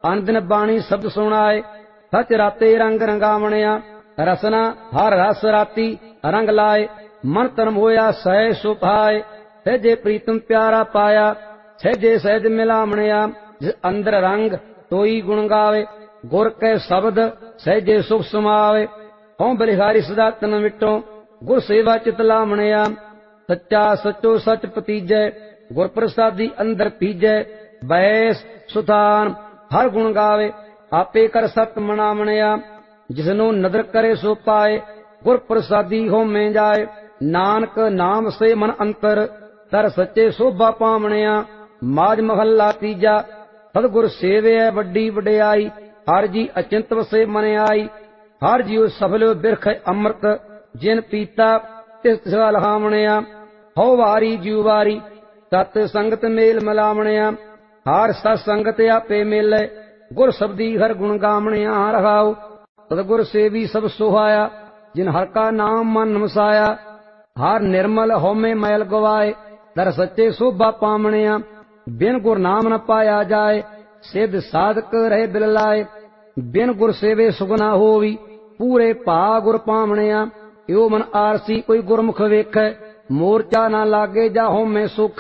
ਅਨ ਦਿਨ ਬਾਣੀ ਸ਼ਬਦ ਸੁਣਾਏ। ਸਚ ਰਾਤੇ ਰੰਗ ਰੰਗਾਵਣਿਆ, ਰਸਨਾ ਹਰ ਰਸ ਰਾਤੀ ਰੰਗ ਲਾਏ। ਮਨ ਤਨ ਹੋਇਆ ਸਹਿ ਸੁਭਾਏ, ਸਹਿਜੇ ਪ੍ਰੀਤਮ ਪਿਆਰਾ ਪਾਇਆ। ਸਹਿਜੇ ਸਹਿਜ ਮਿਲਾਵਣਿਆ, ਜਿਸ ਅੰਦਰ ਰੰਗ ਤੋਈ ਗੁਣ ਗਾਵੇ। ਗੁਰ ਕੈ ਸ਼ਬਦ ਸਹਿਜੇ ਸੁਖ ਸਮਾਵੇ, ਹਉ ਬਲਿਹਾਰੀ ਸਦਾ ਤਨ ਮਿਟੋ। ਗੁਰ ਸੇਵਾ ਚਿਤ ਲਾਵਣਿਆ, ਸੱਚਾ ਸਚੋ ਸਚ ਪਤੀਜੈ। ਗੁਰ ਪ੍ਰਸਾਦੀ ਅੰਦਰ ਪੀਜੈ, ਬੈਸ ਸੁਥਾਨ ਹਰ ਗੁਣ ਗਾਵੇ। ਆਪੇ ਕਰ ਸਤ ਮਨਾਵਣਿਆ, ਜਿਸਨੂੰ ਨਦਰ ਕਰੇ ਸੋ ਪਾਏ। ਗੁਰ ਪ੍ਰਸਾਦੀ ਹੋਮੇ ਜਾਏ, ਨਾਨਕ ਨਾਮ ਸੇ ਮਨ ਅੰਤਰ। ਤਰ ਸੱਚੇ ਸੋਭਾ ਪਾਵਣਿਆ, ਮਾਜ ਮਹੱਲਾ ਤੀਜਾ। ਸਤਿਗੁਰ ਸੇਵਿਐ ਵੱਡੀ ਵਡਿਆਈ, ਹਰ ਜੀ ਅਚਿੰਤ ਵਸੇ ਮਨ ਆਈ। ਹਰ ਜੀਉ ਸਫਲ ਬਿਰਖ ਅੰਮ੍ਰਿਤ, ਜਿਨ ਪੀਤਾ ਤਿਸ ਤਿਸਾ ਲਹਾਵਣਿਆ। ਹਉ ਵਾਰੀ ਜਿਉ ਵਾਰੀ, ਸਤ ਸੰਗਤ ਮੇਲ ਮਿਲਾਵਣਿਆ। ਹਰ ਸਤ ਸੰਗਤ ਆਪੇ ਮੇਲੇ, ਗੁਰ ਸਬਦੀ ਹਰ ਗੁਣ ਗਾਵਣਿਆ ਰਹਾਉ। ਸਤਿਗੁਰ ਸੇਵੀ ਸਭ ਸੁਹਾਇਆ, ਜਿਨ ਹਰ ਕਾ ਨਾਮ ਮਨ ਵਸਾਇਆ। ਹਰ ਨਿਰਮਲ ਹਉਮੈ ਮੈਲ ਗਵਾਏ, ਦਰ ਸੱਚੇ ਸੋਭਾ ਪਾਵਣਿਆ। ਬਿਨ ਗੁਰ ਨਾਮ ਨ ਪਾਇਆ ਜਾਏ, ਸਿੱਧ ਸਾਧਕ ਰਹੇ ਬਿਲ ਲਾਏ। ਬਿਨ ਗੁਰ ਸੇਵੇ ਸੁਗਨਾ ਹੋਵੀ, ਪੂਰੇ ਭਾ ਗੁਰ ਪਾਵਣਿਆ। ਇਉ ਮਨ ਆਰਸੀ ਕੋਈ ਗੁਰਮੁਖ ਵੇਖੈ, ਮੋਰਚਾ ਨਾ ਲਾਗੇ ਜਾ ਹਉਮੈ ਸੁਖ।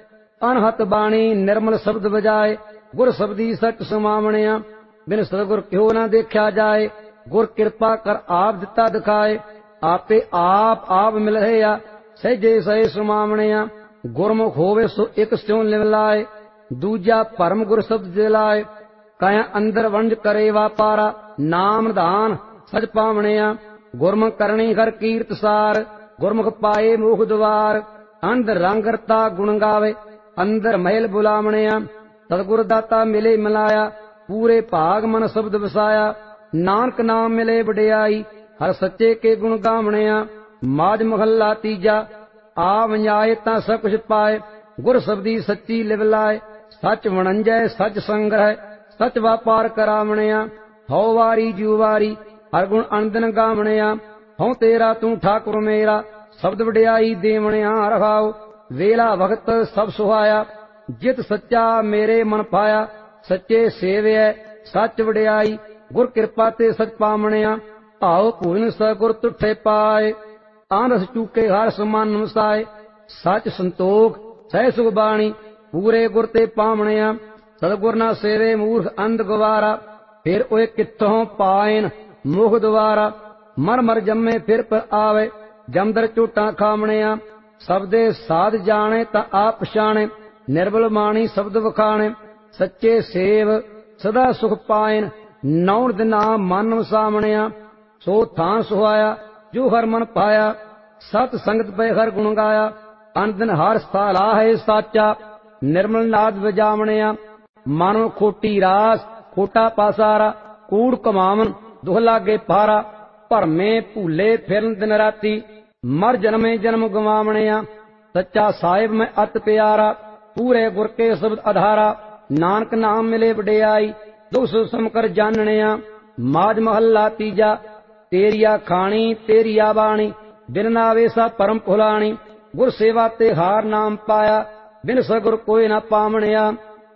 ਅਨਹਤ ਬਾਣੀ ਨਿਰਮਲ ਸ਼ਬਦ ਵਜਾਏ, ਗੁਰ ਸਬਦੀ ਸਚ ਸਮਾਵਣਿਆ। ਬਿਨ ਸਤਿਗੁਰ ਕਿਉ ਨਾ ਦੇਖਿਆ ਜਾਏ, ਗੁਰ ਕਿਰਪਾ ਕਰ ਆਪ ਦਿੱਤਾ ਦਿਖਾਏ। ਆਪੇ ਆਪ ਮਿਲ ਰਿਹਾ, ਸਹਿਜੇ ਸਹਿ ਸਮਾਵਣਿਆ। ਗੁਰਮੁਖ ਹੋਵੇ ਸੋ ਇੱਕ ਸਿਉ ਲਿਵ ਲਾਏ, ਦੂਜਾ ਭਰਮ ਗੁਰ ਸ਼ਬਦ ਦਿਲਾਏ। ਕਾਇਆ ਅੰਦਰ ਵੰਜ ਕਰੇ ਵਾਪਾਰਾ, ਨਾਮ ਨਿਧਾਨ ਸਚ ਪਾਵਣਿਆ। ਗੁਰਮੁਖ ਕਰਨੀ ਹਰ ਕੀਰਤ ਸਾਰ, ਗੁਰਮੁਖ ਪਾਏ ਮੋਖ ਦੁਆਰ। ਅੰਦਰ ਰੰਗ ਰਤਾ ਗੁਣ ਗਾਵੇ, ਅੰਦਰ ਮਹਿਲ ਬੁਲਾਵਣਿਆ। ਸਤਿਗੁਰ ਦਾਤਾ ਮਿਲੇ ਮਿਲਾਇਆ, ਪੂਰੇ ਭਾਗ ਮਨ ਸ਼ਬਦ ਵਸਾਇਆ। ਨਾਨਕ ਨਾਮ ਮਿਲੇ ਵਡਿਆਈ, ਹਰ ਸੱਚੇ ਕੇ ਗੁਣ ਗਾਵਣਿਆ। ਮਾਜ ਮਹੱਲਾ ਤੀਜਾ। ਆ ਵੰਜਾਏ ਤਾਂ ਸਭ ਕੁਛ ਪਾਏ, ਗੁਰ ਸਬਦੀ ਸੱਚੀ ਲਿਵ ਲਾਏ। ਸੱਚ ਵਣੰਜੈ ਸੱਚ ਸੰਗ੍ਰਹਿ, ਸੱਚ ਵਾਪਾਰ ਕਰਾਵਣਿਆ। ਹਉ ਵਾਰੀ ਜਿਉ ਵਾਰੀ, ਹਰ ਗੁਣ ਅਨੰਦਨ ਗਾਵਣਿਆ। ਹਉ ਤੇਰਾ ਤੂੰ ਠਾਕੁਰ ਮੇਰਾ, ਸ਼ਬਦ ਵਡਿਆਈ ਦੇਵਣਿਆ ਰਹਾਉ। ਵੇਲਾ ਵਕਤ ਸਭ ਸੁਹਾਇਆ, ਜਿਤ ਸੱਚਾ ਮੇਰੇ ਮਨ ਪਾਇਆ। ਸੱਚੇ ਸੇਵਿਐ ਸੱਚ ਵਡਿਆਈ, ਗੁਰ ਕਿਰਪਾ ਤੇ ਸਚ ਪਾਵਣਿਆ। ਭਾਉ ਪੂਰਨ ਸਗੁਰ ਤੁਠੇ ਪਾਏ, ਆਨਰਸ ਚੂਕੇ ਹਰ ਸਮਾਨ ਵਸਾਏ। ਸੱਚ ਸੰਤੋਖ ਸਹਿ ਸੁਖ ਬਾਣੀ, ਪੂਰੇ ਗੁਰ ਤੇ ਪਾਵਣਿਆ। ਸਤਿਗੁਰ ਨਾ ਸੇਵੇ ਮੂਰਖ ਅੰਧ ਗਵਾਰਾ, ਫਿਰ ਓਏ ਕਿੱਥੋਂ ਪਾਇਨ ਮੁਖ ਦੁਆਰਾ। ਮਰ ਮਰ ਜੰਮੇ ਫਿਰ ਪਰ ਆਵੇ, ਜਮਦਰ ਝੂਟਾਂ ਖਾਵਣਿਆ। ਸਬਦੇ ਸਾਧ ਜਾਣੇ ਤਾਂ ਆਪ ਪਛਾਣੇ, ਨਿਰਬਲ ਬਾਣੀ ਸ਼ਬਦ ਵਖਾਣੇ। ਸੱਚੇ ਸੇਵ ਸਦਾ ਸੁਖ ਪਾਇਨ, ਨੌ ਦਿਨਾ ਮਨ ਵਸਾਵਣਿਆ। ਸੋ ਥਾਂ ਸੁਹਾਇਆ ਜੋ ਹਰ ਮਨ ਪਾਇਆ, ਸਤ ਸੰਗਤ ਪੈ ਹਰ ਗੁਣ ਗਾਇਆ। ਅਨੰਦਨ ਹਰ ਸਥਾਲਾ ਹੈ ਸਾਚਾ, ਨਿਰਮਲ ਨਾਦ ਵਜਾਵਣਿਆ। ਮਨੋ ਖੋਟੀ ਰਾਸ ਖੋਟਾ ਪਾਸਾਰਾ, ਕੂੜ ਕਮਾਵਨ ਦੁਖ ਲਾਗੇ ਪਾਰਾ। ਭਰਮੇ ਭੂਲੇ ਫਿਰਨ ਦਿਨ ਰਾਤੀ, ਮਰ ਜਨਮੇ ਜਨਮ ਗਵਾਵਣਿਆ। ਸੱਚਾ ਸਾਹਿਬ ਮੈਂ ਅਤ ਪਿਆਰਾ, ਪੂਰੇ ਗੁਰ ਕੇ ਸ਼ਬਦ ਆਧਾਰਾ। ਨਾਨਕ ਨਾਮ ਮਿਲੇ ਵਡਿਆਈ, ਦੁਖ ਸੁਖ ਕਰ ਜਾਣਣਿਆ। ਮਾਜ ਮਹੱਲਾ ਤੀਜਾ। ਤੇਰੀਆ ਖਾਣੀ ਤੇਰੀਆ ਬਾਣੀ, ਬਿਨ ਨਾਵੇ ਸਾ ਪਰਮ ਭੁਲਾਣੀ। ਗੁਰ ਸੇਵਾ ਤੇ ਹਾਰ ਨਾਮ ਪਾਇਆ, ਬਿਨ ਸਗੁਰ ਕੋਈ ਨਾ ਪਾਵਣਿਆ।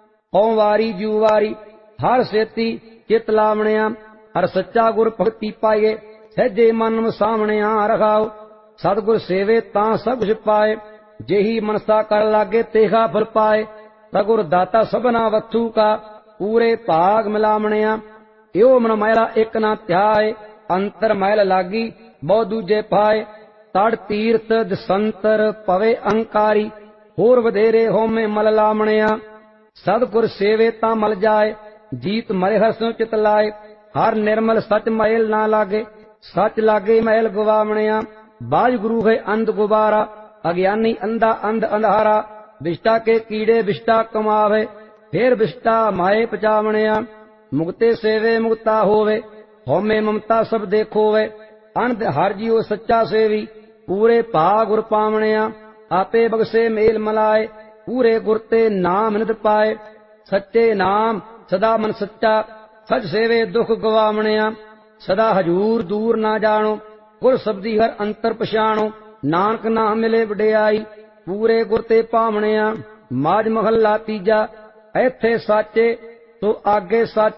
ਹਉ ਵਾਰੀ ਜਿਉ ਵਾਰੀ, ਹਰ ਸੇਤੀ ਚਿਤ ਲਾਵਣਿਆ। ਹਰ ਸੱਚਾ ਗੁਰ ਭਗਤੀ ਪਾਈਏ, ਸਹਿਜੇ ਮਨ ਵਸਾਵਣਿਆ ਰਹਾਉ। ਸਤਿਗੁਰ ਸੇਵੇ ਤਾਂ ਸਭ ਕੁਛ ਪਾਏ, जेही मनसा कर लागे तेहा फल पाए। सगुर दाता सबना वत्थू का पूरे भाग मिलावणिया। यो मन मैला एक ना ध्याए, अंतर मैल लागी बहु दूजे पाए। तड़ तीर्थ दसंतर पवे अहंकारी, होर वधेरे होमे मल लावणिया। सतगुर सेवे ता मल जाए, जीत मरे हसों चित लाए। हर निर्मल सच मैल ना लागे, सच लागे मैल गवावणिया। बाज गुरु है अंध गुबारा, अज्ञानी अंधा अंध अंधारा। विष्टा के कीड़े विष्टा कमावे, फिर विष्टा माए पचावणिया। मुक्ते सेवे मुक्ता होवे, होमे ममता सब देखोवे। अंध हर जीव सच्चा सेवी, पूरे भा गुर पावणिया। आपे बगसे मेल मलाए, पूरे गुर ते नाम नित पाए। सच्चे नाम सदा मन सच्चा, सच सेवे दुख गवावणिया। सदा हजूर दूर ना जानो, गुर शब्दी हर अंतर पछाणो। नानक नाम मिले वडियाई, पूरे गुर ते पावणिया। माज महला तीजा, ऐथे साचे तो आगे सच